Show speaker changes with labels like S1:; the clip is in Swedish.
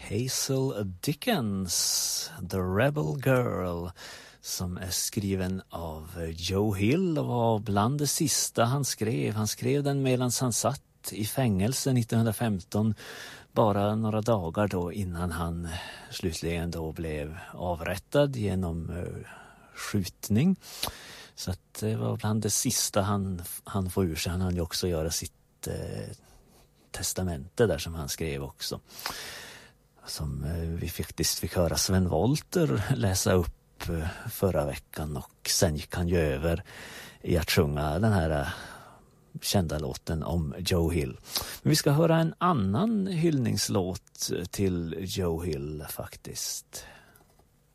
S1: Hazel Dickens, The Rebel Girl, som är skriven av Joe Hill och var bland det sista han skrev. Han skrev den medan han satt i fängelse 1915, bara några dagar då innan han slutligen då blev avrättad genom skjutning. Så att det var bland det sista han får ur sig. Han hann ju också göra sitt testamente där som han skrev också. Som vi faktiskt fick höra Sven Wollter läsa upp förra veckan, och sen gick han ju över i att sjunga den här kända låten om Joe Hill. Men vi ska höra en annan hyllningslåt till Joe Hill faktiskt.